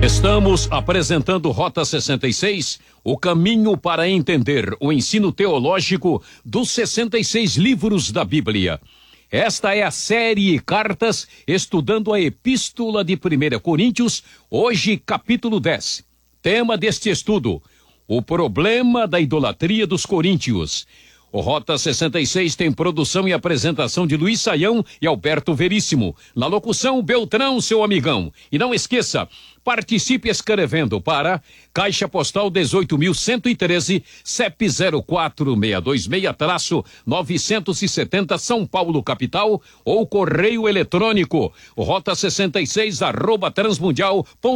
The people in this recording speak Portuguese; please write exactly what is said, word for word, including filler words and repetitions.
Estamos apresentando Rota sessenta e seis, o caminho para entender o ensino teológico dos sessenta e seis livros da Bíblia. Esta é a série Cartas, estudando a Epístola de primeira Coríntios, hoje capítulo dez. Tema deste estudo: o problema da idolatria dos coríntios. O Rota sessenta e seis tem produção e apresentação de Luiz Saião e Alberto Veríssimo. Na locução, Beltrão, seu amigão. E não esqueça, participe escrevendo para Caixa Postal dezoito mil cento e treze, C E P zero quatro seis dois seis, novecentos e setenta, São Paulo, capital, ou correio eletrônico, rota sessenta e seis, arroba transmundial ponto